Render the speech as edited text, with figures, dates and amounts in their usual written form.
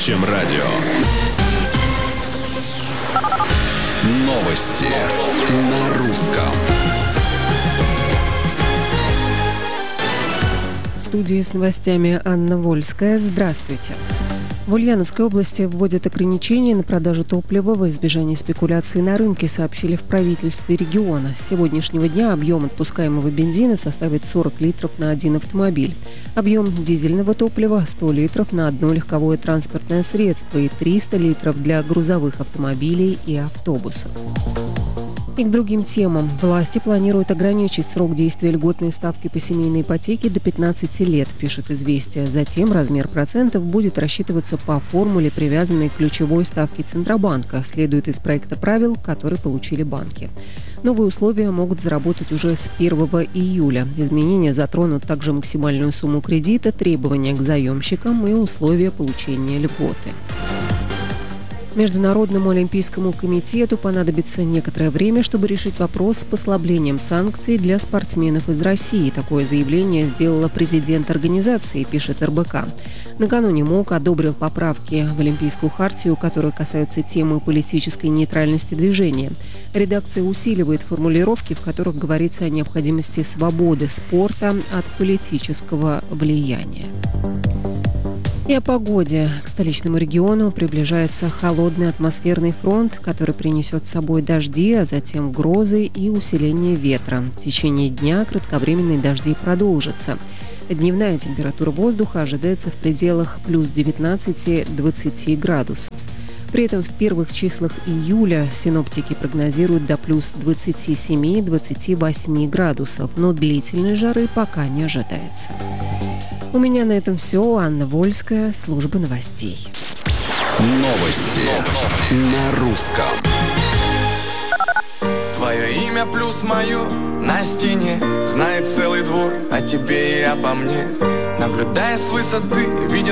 настоящем радио. Новости на русском. В студии с новостями Анна Вольская. Здравствуйте. В Ульяновской области вводят ограничения на продажу топлива во избежание спекуляций на рынке, сообщили в правительстве региона. С сегодняшнего дня объем отпускаемого бензина составит 40 литров на один автомобиль. Объем дизельного топлива – 100 литров на одно легковое транспортное средство и 300 литров для грузовых автомобилей и автобусов. И к другим темам. Власти планируют ограничить срок действия льготной ставки по семейной ипотеке до 15 лет, пишет «Известия». Затем размер процентов будет рассчитываться по формуле, привязанной к ключевой ставке Центробанка, следует из проекта правил, который получили банки. Новые условия могут заработать уже с 1 июля. Изменения затронут также максимальную сумму кредита, требования к заемщикам и условия получения льготы. Международному олимпийскому комитету понадобится некоторое время, чтобы решить вопрос с послаблением санкций для спортсменов из России. Такое заявление сделала президент организации, пишет РБК. Накануне МОК одобрил поправки в Олимпийскую хартию, которые касаются темы политической нейтральности движения. Редакция усиливает формулировки, в которых говорится о необходимости свободы спорта от политического влияния. И о погоде. К столичному региону приближается холодный атмосферный фронт, который принесет с собой дожди, а затем грозы и усиление ветра. В течение дня кратковременные дожди продолжатся. Дневная температура воздуха ожидается в пределах плюс 19-20 градусов. При этом в первых числах июля синоптики прогнозируют до плюс 27-28 градусов, но длительной жары пока не ожидается. У меня на этом все. Анна Вольская, служба новостей. Новости на русском. Твое имя плюс мое на стене знает целый двор о тебе и обо мне. Наблюдая с высоты, виден